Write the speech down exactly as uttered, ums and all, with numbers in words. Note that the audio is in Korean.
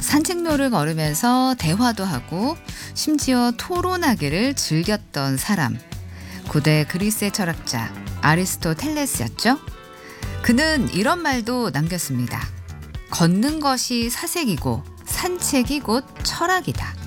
산책로를 걸으면서 대화도 하고 심지어 토론하기를 즐겼던 사람. 고대 그리스의 철학자 아리스토텔레스였죠. 그는 이런 말도 남겼습니다. 걷는 것이 사색이고 산책이 곧 철학이다.